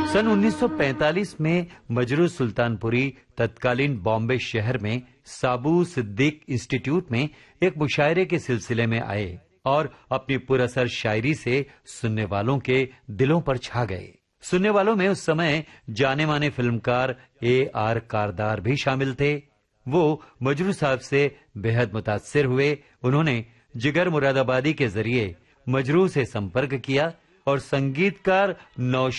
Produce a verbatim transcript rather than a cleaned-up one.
सन उन्नीस सौ पैंतालीस में मजरू सुल्तानपुरी तत्कालीन बॉम्बे शहर में साबू सिद्दीक इंस्टीट्यूट में एक मुशायरे के सिलसिले में आए और अपनी पुरअसर शायरी से सुनने वालों के दिलों पर छा गए। सुनने वालों में उस समय जाने माने फिल्मकार ए आर कारदार भी शामिल थे। वो मजरू साहब से बेहद मुतासिर हुए। उन्होंने जिगर मुरादाबादी के जरिए मजरू से संपर्क किया और संगीतकार नौ